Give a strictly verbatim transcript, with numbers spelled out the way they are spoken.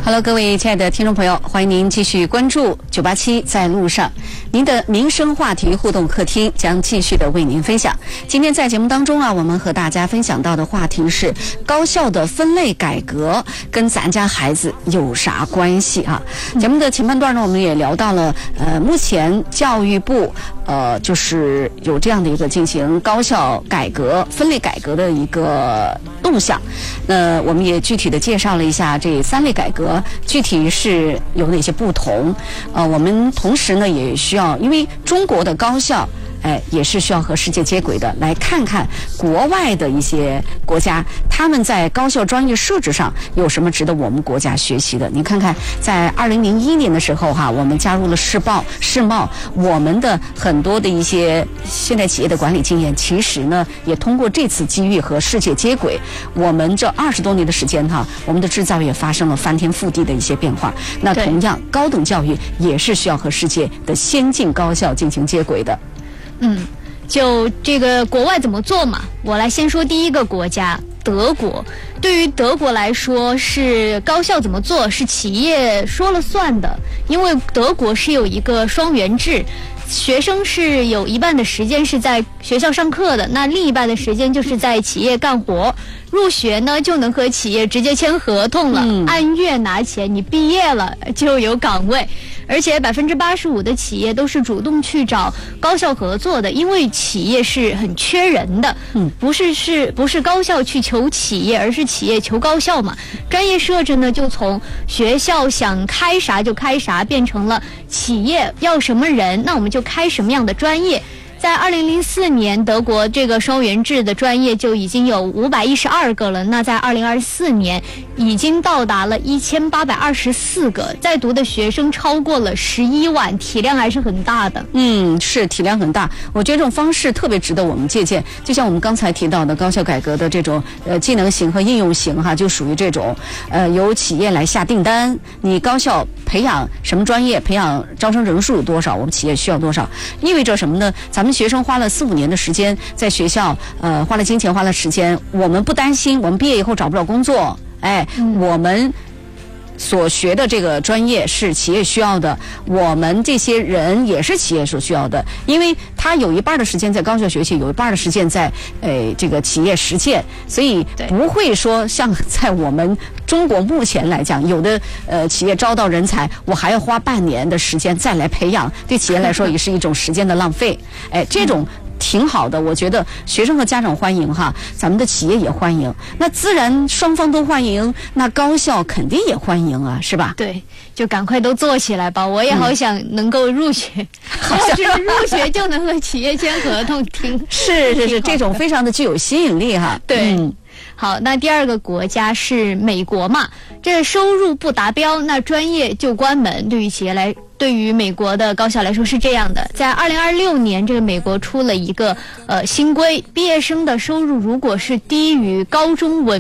Hello， 各位亲爱的听众朋友，欢迎您继续关注九八七在路上。您的民生话题互动客厅将继续的为您分享。今天在节目当中啊，我们和大家分享到的话题是高校的分类改革跟咱家孩子有啥关系啊？节目的前半段呢，我们也聊到了呃，目前教育部呃就是有这样的一个进行高校改革、分类改革的一个动向。那我们也具体的介绍了一下这三类改革具体是有哪些不同。呃，我们同时呢也需要，因为中国的高校哎，也是需要和世界接轨的，来看看国外的一些国家，他们在高校专业设置上有什么值得我们国家学习的。你看看，在二零零一年的时候哈，我们加入了世报、世贸，我们的很多的一些现代企业的管理经验，其实呢，也通过这次机遇和世界接轨，我们这二十多年的时间哈，我们的制造业发生了翻天覆地的一些变化。那同样，高等教育也是需要和世界的先进高校进行接轨的。 嗯，就这个国外怎么做嘛？我来先说第一个国家，德国。对于德国来说，是高校怎么做是企业说了算的，因为德国是有一个双元制。学生是有一半的时间是在学校上课的，那另一半的时间就是在企业干活。入学呢就能和企业直接签合同了，嗯、按月拿钱，你毕业了就有岗位。而且百分之八十五的企业都是主动去找高校合作的，因为企业是很缺人的，嗯，不是是不是高校去求企业，而是企业求高校嘛。专业设置呢，就从学校想开啥就开啥，变成了企业要什么人，那我们就开什么样的专业。在二零零四年，德国这个双元制的专业就已经有五百一十二个了。那在二零二四年，已经到达了一千八百二十四个，在读的学生超过了十一万，体量还是很大的。 嗯，是体量很大。我觉得这种方式特别值得我们借鉴。就像我们刚才提到的高校改革的这种呃技能型和应用型哈，就属于这种呃由企业来下订单，你高校培养什么专业，培养招生人数有多少，我们企业需要多少，意味着什么呢？咱们学生花了四五年的时间在学校，呃，花了金钱，花了时间，我们不担心我们毕业以后找不着工作，哎，嗯、我们所学的这个专业是企业需要的，我们这些人也是企业所需要的，因为他有一半的时间在高校学习，有一半的时间在呃这个企业实践，所以不会说像在我们中国目前来讲，有的呃企业招到人才，我还要花半年的时间再来培养，对企业来说也是一种时间的浪费。哎，这种挺好的，我觉得学生和家长欢迎哈，咱们的企业也欢迎，那自然双方都欢迎，那高校肯定也欢迎啊，是吧？ 对，就赶快都做起来吧！我也好想能够入学，好像是入学就能和企业签合同，挺是是是，这种非常的具有吸引力哈。 对。 嗯， 好，那第二个国家是美国嘛？这收入不达标，那专业就关门。对于企业来，对于美国的高校来说是这样的。在二零二六年，这个美国出了一个呃新规，毕业生的收入如果是低于高中文